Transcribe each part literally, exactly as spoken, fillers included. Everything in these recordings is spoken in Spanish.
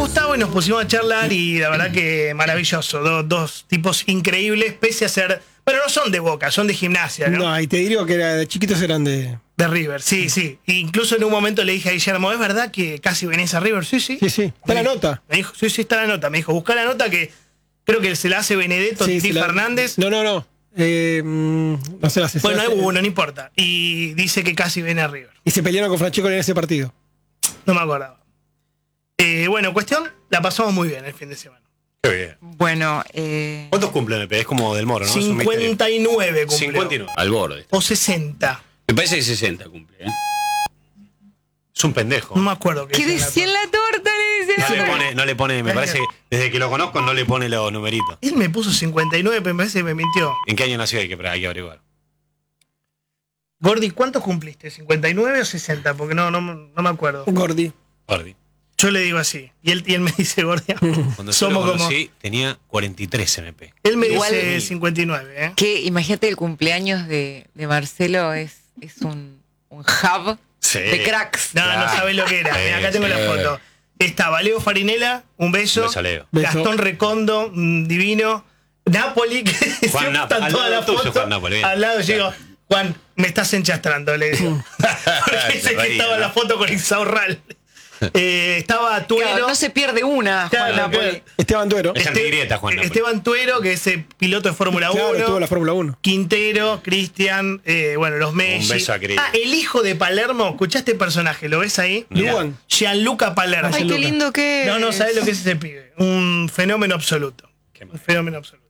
Gustavo y nos pusimos a charlar y la verdad que maravilloso. Do, dos tipos increíbles, pese a ser... Pero no son de Boca, son de Gimnasia, ¿no? No, y te digo que era, de chiquitos eran de... De River, sí, sí. Incluso en un momento le dije a Guillermo, ¿es verdad que casi venís a River? Sí, sí. Sí, sí. Está la nota. Me dijo, sí, sí, está la nota. Me dijo, buscá la nota que creo que se la hace Benedetto, Sí, Titi sí, la- Fernández. No, no, no. Eh, mm, no se la hace. se Bueno, la hay hace- uno, no importa. Y dice que casi viene a River. Y se pelearon con Francesco en ese partido. No me acordaba. Eh, bueno, cuestión, la pasamos muy bien el fin de semana. Qué bien. Bueno, eh, ¿Cuántos cumple M P? Es como del Moro, ¿no? Es un misterio. cincuenta y nueve cumplió. cincuenta y nueve. Al borde. O sesenta. Me parece que sesenta cumple, ¿eh? Es un pendejo. No me acuerdo. ¿qué decía la decía en la torta? Le No dice. le pone, no le pone, me parece que desde que lo conozco no le pone los numeritos. Él me puso cincuenta y nueve, pero me parece que me mintió. ¿En qué año nació? Hay que, hay que averiguar. Gordi, ¿cuántos cumpliste? ¿cincuenta y nueve o sesenta? Porque no, no, no me acuerdo. Gordi. Gordi. Yo le digo así. Y él, y él me dice, Gordi, Cuando yo somos lo como... conocí, tenía cuarenta y tres M P. Él me Igual- dice cincuenta y nueve, ¿eh? Que imagínate el cumpleaños de, de Marcelo es, es un, un hub Sí. de cracks. No, no Claro. sabés lo que era. Sí, Mirá, acá tengo sí. la foto. Estaba Leo Farinela, un beso. Un beso a Leo. Beso. Gastón Recondo, un divino. Napoli, que Juan siempre Napoli. están Al todas lado las tuyo, fotos. Juan Napoli, bien. Al lado yo digo, Juan, me estás enchastrando, le digo. Porque Se ese que reía, estaba en ¿no? la foto con Isaurral. Eh, estaba Tuero. Claro, no se pierde una, Claro, Juan Napoli. claro. Esteban Duero. Es antigrieta, Juan Napoli. Esteban Tuero, que es el piloto de Fórmula Claro, uno. estuvo en la Fórmula uno. Quintero, Cristian, eh, bueno, los Messi. beso a Cristian. Ah, el hijo de Palermo, escuchaste el personaje, ¿lo ves ahí? Mirá. Luan. Gianluca Palermo. Ay, qué lindo que No, no es. sabés lo que es ese pibe. Un fenómeno absoluto. Qué Un mal. fenómeno absoluto.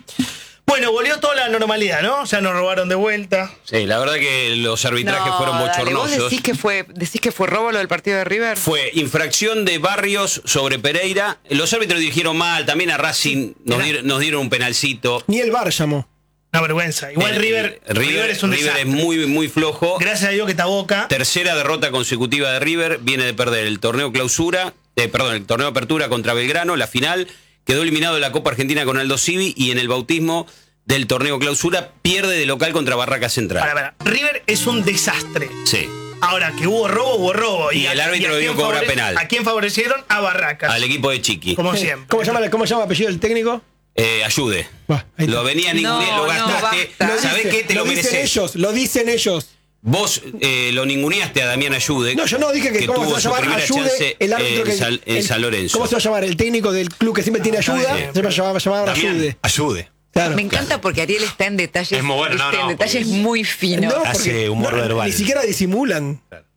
Bueno, volvió toda la normalidad, ¿no? Ya nos robaron de vuelta. Sí, la verdad que los arbitrajes No, fueron dale, ¿vos bochornosos. decís que fue, decís que fue robo lo del partido de River? Fue infracción de Barrios sobre Pereira. Los árbitros dijeron mal, también a Racing nos, Era- dieron, nos dieron un penalcito. Ni el VAR llamó. Una vergüenza. Igual El- River, el- River, es un River desastre. es muy, muy flojo. Gracias a Dios que está Boca. Tercera derrota consecutiva de River, viene de perder el torneo clausura, eh, perdón, el torneo apertura contra Belgrano, la final, quedó eliminado de la Copa Argentina con Aldo Civi y en el bautismo del torneo clausura pierde de local contra Barraca Central. Para, para. River es un desastre. Sí. Ahora, que hubo robo, hubo robo. Y el árbitro a debió quién cobrar favore- penal. ¿A quién favorecieron? A Barracas. Al equipo de Chiqui. Como siempre. ¿Cómo llama, ¿Cómo llama el apellido del técnico? Eh, ayude. Va, ahí está. Lo venía ninguneando, No, lo no, gastaste. basta. Lo ¿Sabés dice- qué? Te lo, lo dicen mereces. ellos, lo dicen ellos. Vos eh, lo ninguneaste a Damián Ayude. No, yo no dije que, cómo se tuvo va a su llamar primera Ayude, chance el árbitro en, que San, en el- San Lorenzo. ¿Cómo se va a llamar? El técnico del club que siempre tiene ayuda, bien. se va a llamar, llamar Damián, Ayude. ayude. Claro. Me encanta porque Ariel está en detalles, Es muy bueno, no, ¿viste? no, en detalles porque- muy finos. No, Hace porque humor verbal. Ni siquiera disimulan.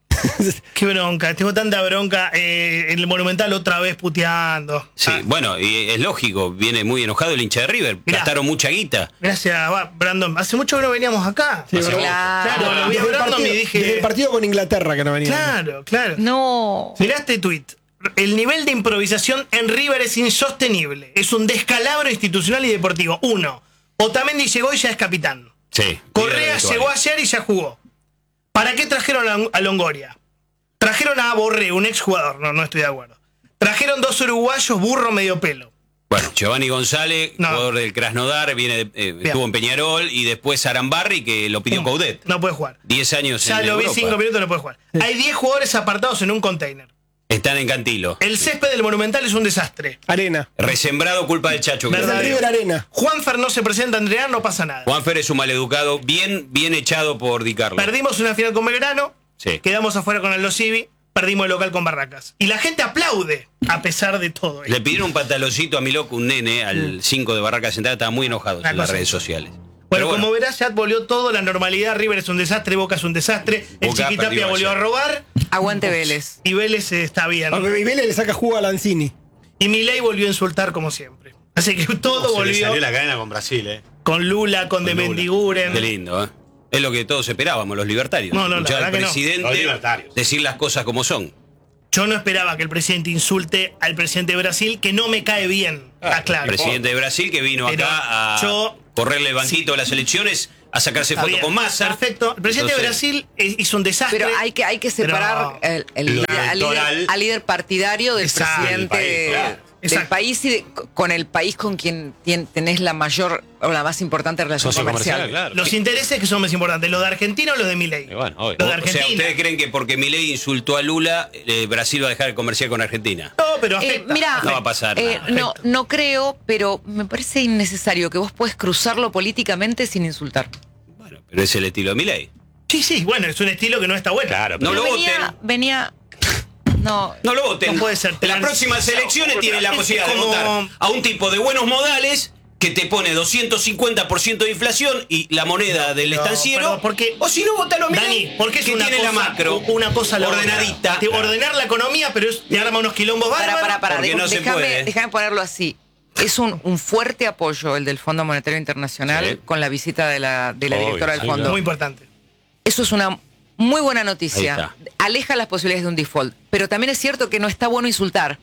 Qué bronca. Tengo tanta bronca. Eh, el Monumental otra vez puteando. Sí, Ah, bueno, y es lógico, viene muy enojado el hincha de River. Mirá. Gastaron mucha guita. Gracias, va, Brandon. Hace mucho que no veníamos acá. Sí, Hace ¿verdad? Claro. Claro, lo vi a Desde el Brandon partido, y dije. desde el partido con Inglaterra que no venía. Claro, claro. No. Mirá este tuit. El nivel de improvisación en River es insostenible. Es un descalabro institucional y deportivo. Uno, Otamendi llegó y ya es capitán. Sí. Correa Mira, llegó ayer y ya jugó. ¿Para qué trajeron a- a Longoria? Trajeron a Borré, un exjugador. No, no estoy de acuerdo. Trajeron dos uruguayos, burro medio pelo. Bueno, Giovanni González, No. jugador del Krasnodar, viene de- eh, estuvo en Peñarol y después Arambarri, que lo pidió Coudet. No puede jugar. Diez años Ya en lo vi Europa. cinco minutos, no puede jugar. Hay diez jugadores apartados en un container. Están en Cantilo. El césped del Monumental es un desastre. Arena. Resembrado culpa del Chacho. Es ¿Verdad? el River Arena. Juanfer no se presenta a entrenar, no pasa nada. Juanfer es un maleducado, bien, bien echado por Di Carlo. Perdimos una final con Belgrano, Sí. quedamos afuera con Aldo Civi, perdimos el local con Barracas. Y la gente aplaude a pesar de todo esto. Le pidieron un pantaloncito a mi loco, un nene, al cinco de Barraca Central, estaban muy enojados Una en las cosa. redes sociales. Bueno, Pero como verás, ya volvió todo, la normalidad. River es un desastre, Boca es un desastre. El Boca Chiquitapia perdió volvió a ayer. robar. Aguante Vélez. Y Vélez eh, está bien. A Vélez le saca jugo a Lanzini. Y Milei volvió a insultar como siempre. Así que todo Se le volvió salió la cadena con Brasil, eh. con Lula, con, De Lula. Mendiguren. Qué lindo, ¿eh? Es lo que todos esperábamos, los libertarios. No, no, la Escuchar al verdad que no. presidente Los libertarios. decir las cosas como son. Yo no esperaba que el presidente insulte al presidente de Brasil, que no me cae bien. Está claro. Presidente de Brasil que vino Pero acá a yo- correrle el banquito de las elecciones, a sacarse Está foto bien, con Massa. Perfecto. El presidente Entonces, de Brasil eh, hizo un desastre. Pero hay que, hay que separar Pero- el, el Lo líder- al, líder, electoral. al líder partidario del Exacto, presidente. del país, claro. Exacto. país y de- con el país con quien tien- tenés la mayor o la más importante relación Socio comercial. comercial, claro. Los intereses que son más importantes, los de Argentina o los de Milei. Y bueno, obvio. Los de O sea, Argentina. ¿ustedes creen que porque Milei insultó a Lula, eh, Brasil va a dejar de comerciar con Argentina? No, pero Eh, afecta. mira, No va a pasar eh, nada. no, no creo, pero me parece innecesario que vos puedes cruzarlo políticamente sin insultar. Bueno, pero es el estilo de Milei. Sí, sí, bueno, es un estilo que no está bueno. Claro, No pero lo venía, voten. venía. No. No lo voten. No puede ser. En las próximas elecciones tiene la Es posibilidad de como- votar a un tipo de buenos modales que te pone doscientos cincuenta por ciento de inflación y la moneda del No, estanciero. pero porque- o si no, votalo a Milei, Dani, porque es que una tiene cosa, la macro una cosa a la otra. ordenadita. Te ordenar la economía, pero es- te arma unos quilombos Para, bárbaros. para, para. porque dejo- no se déjame, puede. déjame ponerlo así. Es un, un fuerte apoyo el del Fondo Monetario Internacional Sí. con la visita de la, de la Obvio, directora del sí, fondo. claro. Muy importante. Eso es una muy buena Ahí noticia. está. Aleja las posibilidades de un default. Pero también es cierto que no está bueno insultar.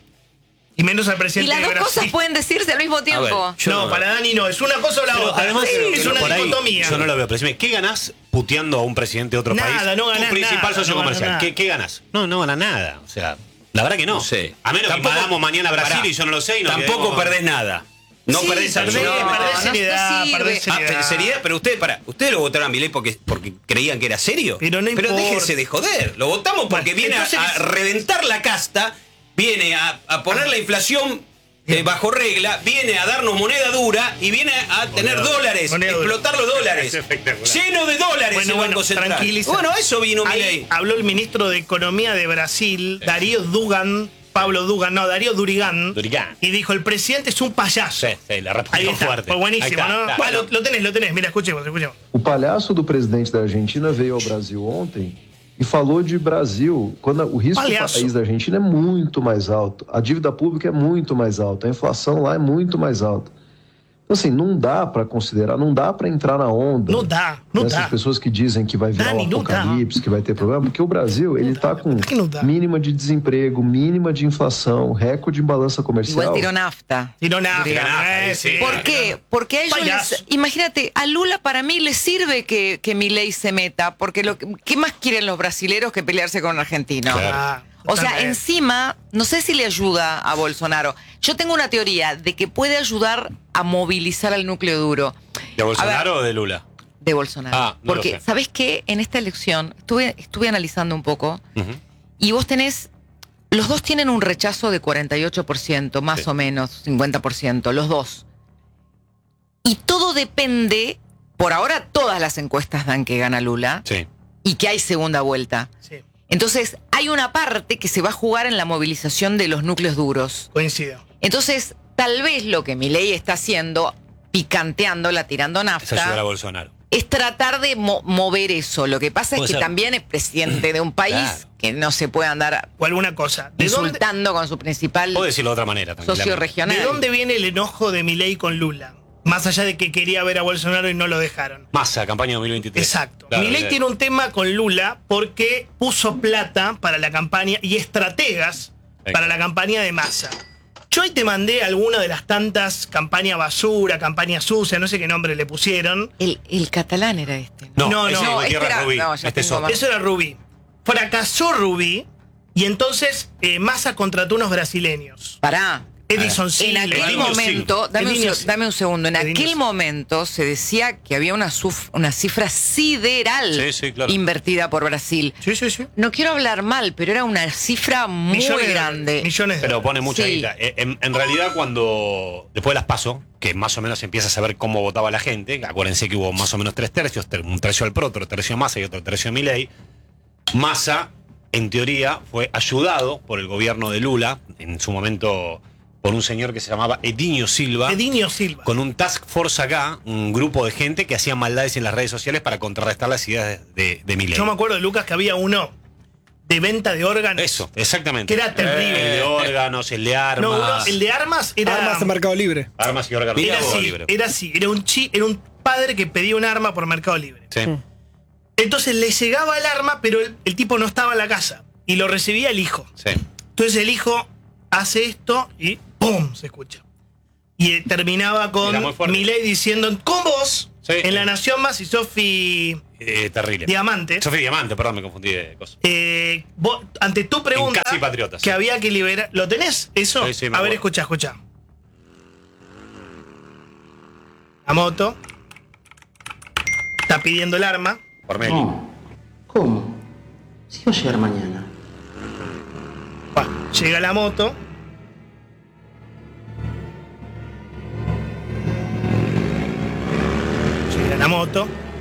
Y menos al Y presidente las de dos Brasil. cosas pueden decirse al mismo tiempo. ver, yo No, no- para Dani no, es una cosa o la Pero otra. además, Sí, pero- es pero una por ahí dicotomía. yo no lo veo. Pero decime, ¿qué ganás puteando a un presidente de otro Nada, país? no Tu ganás principal nada, socio no ganás comercial. nada. ¿Qué, ¿Qué ganás? No, no ganas nada. O sea, la verdad que no. No sé. A menos Tampoco- que invadamos mañana a Brasil Pará. y yo no lo sé. Y nos Tampoco quedemos- perdés nada. No Sí, perdés perdés, absolutamente perdés nada. no, seriedad, no sirve. perdés Ah, seriedad. pero seriedad, pero ustedes, para, ustedes lo votaron a Milei porque, porque creían que era serio. Pero no importa. déjense de joder. Lo votamos porque Bueno, viene a- entonces- a, reventar la casta, viene a, a poner la inflación eh, bajo regla, viene a darnos moneda dura y viene a tener dura. dólares, Moneda dura. explotar los dólares. Es espectacular. Lleno de dólares Bueno, el bueno, Banco Central. tranquiliza. Bueno, a eso vino Ahí Milei. habló el ministro de Economía de Brasil, Darío Dugan, Pablo Dugan, no, Darío Durigan. Durigan. Y dijo, el presidente es un payaso. Sí, sí, la Ahí respuesta está, fuerte. fue buenísimo, Ahí está, ¿no? claro. Bueno, lo, lo tenés, lo tenés. Mira, escuchemos, escuchemos. O palhaço do presidente da Argentina veio ao Brasil ontem e falou de Brasil, quando o risco do Palhaço. país da Argentina é muito mais alto, a dívida pública é muito mais alta, a inflação lá é muito mais alta. Então, assim, não dá para considerar, não dá para entrar na onda Não dá, não dessas dá. pessoas que dizem que vai virar Dani, um não dá. apocalipse, que vai ter problema, porque o Brasil, ele tá com que não dá? mínima de desemprego, mínima de inflação, recorde em balança comercial. Igual tiró nafta. Tiró nada. Tiró nafta, eh, sí. sí. ¿Por qué? Porque a ellos Payaso. les- imagínate, a Lula para mí le sirve que, que Milei se meta, porque lo que- ¿qué más quieren los brasileros que pelearse con un argentino? Ah, O sea, totalmente. encima, no sé si le ayuda a Bolsonaro. Yo tengo una teoría de que puede ayudar a movilizar al núcleo duro. ¿De A ver, Bolsonaro o de Lula? de Bolsonaro. Ah, no lo Porque, sé. ¿sabés qué? En esta elección estuve, estuve analizando un poco Ujú. y vos tenés, los dos tienen un rechazo de cuarenta y ocho por ciento, más Sí. o menos, cincuenta por ciento, los dos. Y todo depende, por ahora todas las encuestas dan que gana Lula Sí. y que hay segunda vuelta. Sí, Entonces, hay una parte que se va a jugar en la movilización de los núcleos duros. coincido. Entonces, tal vez lo que Milei está haciendo, picanteándola, tirando Es ayudar a nafta, Bolsonaro. es tratar de mo- mover eso. Lo que pasa es Puede que ser. también es presidente de un país Claro. que no se puede andar O alguna cosa. ¿De dónde, insultando con su principal Puedo decirlo de otra manera. socio tranquilamente. regional. ¿De dónde viene el enojo de Milei con Lula? Más allá de que quería ver a Bolsonaro y no lo dejaron. Massa, campaña dos mil veintitrés. Exacto. Claro, Milei claro. tiene un tema con Lula porque puso plata para la campaña y estrategas Venga. para la campaña de Massa. Yo ahí te mandé alguna de las tantas campaña basura, campaña sucia, no sé qué nombre le pusieron. El, el catalán era este. No, No, ese no, es este Gutiérrez era- Rubí. no, ya este es tengo otro. más. Eso era Rubí. Fracasó Rubí y entonces eh, Massa contrató unos brasileños. Pará. Edison En Silva. aquel Edinho momento, Silva. dame un, Edinho se- dame un segundo, en Edinho aquel Silva. momento se decía que había una, suf- una cifra sideral Sí, sí, claro. invertida por Brasil. Sí, sí, sí. No quiero hablar mal, pero era una cifra muy Millones de grande. dólares, Millones de Pero dólares. pone mucha Sí. guita. Eh, En, en realidad, cuando después de las PASO, que más o menos se empieza a saber cómo votaba la gente, acuérdense que hubo más o menos tres tercios, ter- un tercio al Pro, otro tercio a Massa y otro tercio a Milei. Massa, en teoría, fue ayudado por el gobierno de Lula, en su momento por un señor que se llamaba Edinho Silva, Edinho Silva. con un task force acá, un grupo de gente que hacía maldades en las redes sociales para contrarrestar las ideas de, de Milei. Yo me acuerdo, Lucas, que había uno de venta de órganos. Eso, exactamente. Que era terrible. El de órganos, el de armas. No, uno- el de armas era. Armas de Mercado Libre. Armas y órganos. Era Todo así, libre. era así. Era un, chi, era un padre que pedía un arma por Mercado Libre. Sí. Entonces le llegaba el arma, pero el, el tipo no estaba en la casa. Y lo recibía el hijo. Sí. Entonces el hijo hace esto y ¡pum! Se escucha. Y eh, terminaba Era con muy fuerte. Milei diciendo, con vos, Sí. En La Nación Más y Sofi Eh, terrible. Diamante. Sofía Diamante, perdón, me confundí de cosas. Eh, vos, ante tu pregunta, En Casi Patriotas, que sí. había que liberar. ¿Lo tenés? ¿Eso? Sí, sí, me A ver, acuerdo. escucha, escucha. La moto. Está pidiendo el arma. Por Meli. No. ¿Cómo? Si va a llegar mañana. Bah, llega la moto. Llega la moto.